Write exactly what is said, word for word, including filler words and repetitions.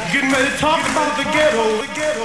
Getting ready to talk about the ghetto. The ghetto.